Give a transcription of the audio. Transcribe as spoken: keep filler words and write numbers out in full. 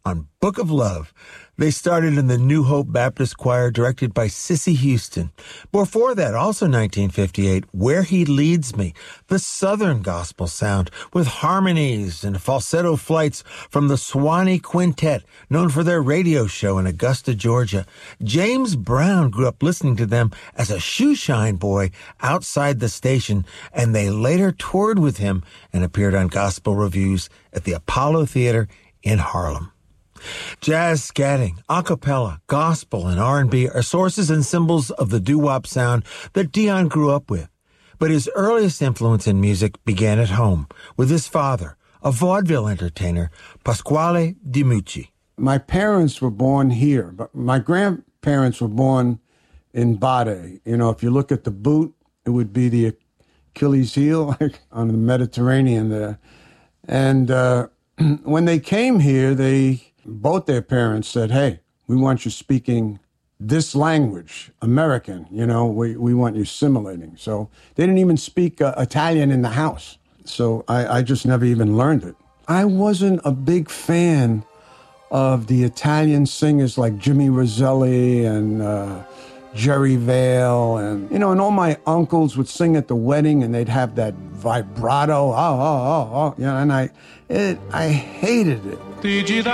on Book of Love. They started in the New Hope Baptist Choir, directed by Sissy Houston. Before that, also nineteen fifty-eight, Where He Leads Me, the Southern gospel sound, with harmonies and falsetto flights from the Swanee Quintet, known for their radio show in Augusta, Georgia. James Brown grew up listening to them as a shoeshine boy outside the station, and they later toured with him and appeared on gospel reviews at the Apollo Theater in Harlem. Jazz, scatting, a cappella, gospel, and R and B are sources and symbols of the doo-wop sound that Dion grew up with. But his earliest influence in music began at home with his father, a vaudeville entertainer, Pasquale DiMucci. My parents were born here, but my grandparents were born in Bade. You know, if you look at the boot, it would be the Achilles heel like on the Mediterranean there. And uh, when they came here, they... both their parents said, hey, we want you speaking this language, American, you know, we, we want you assimilating. So they didn't even speak uh, Italian in the house. So I, I just never even learned it. I wasn't a big fan of the Italian singers like Jimmy Roselli and uh, Jerry Vale. And, you know, and all my uncles would sing at the wedding and they'd have that vibrato, oh, oh, oh, oh, you know, and I, it, I hated it.